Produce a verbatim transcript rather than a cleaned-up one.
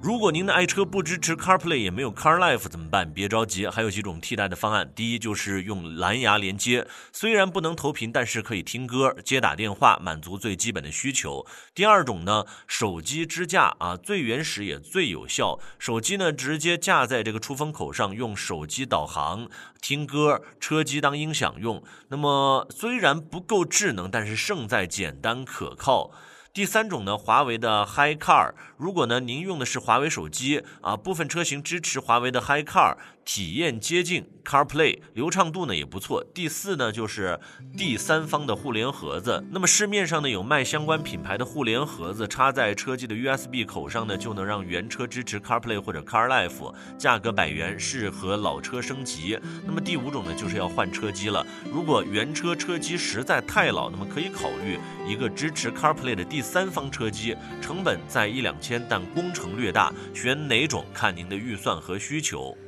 如果您的爱车不支持 CarPlay 也没有 CarLife 怎么办？别着急，还有几种替代的方案。第一就是用蓝牙连接，虽然不能投屏，但是可以听歌、接打电话，满足最基本的需求。第二种呢，手机支架啊，最原始也最有效。手机呢直接架在这个出风口上，用手机导航、听歌、车机当音响用。那么虽然不够智能，但是胜在简单可靠。第三种呢，华为的 HiCar， 如果呢您用的是华为手机啊，部分车型支持华为的 HiCar， 体验接近 CarPlay， 流畅度呢也不错。第四呢就是第三方的互联盒子，那么市面上呢有卖相关品牌的互联盒子，插在车机的 U S B 口上呢，就能让原车支持 CarPlay 或者 CarLife， 价格百元，适合老车升级。那么第五种呢就是要换车机了，如果原车车机实在太老，那么可以考虑一个支持 CarPlay 的第三方车机，成本在一两千，但工程略大，选哪种看您的预算和需求。